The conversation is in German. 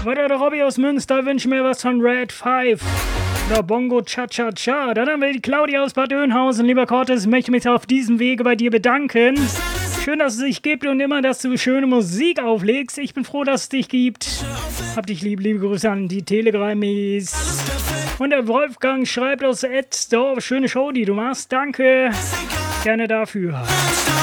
Weiter der Robby aus Münster wünscht mir was von Red 5. Oder Bongo Cha-Cha-Cha. Dann haben wir die Claudia aus Bad Oeynhausen. Lieber Cortes, ich möchte mich auf diesem Wege bei dir bedanken. Schön, dass es dich gibt und immer, dass du schöne Musik auflegst. Ich bin froh, dass es dich gibt. Hab dich lieb, liebe Grüße an die Telegramis. Und der Wolfgang schreibt aus Edsdorf, schöne Show, die du machst. Danke. Gerne dafür.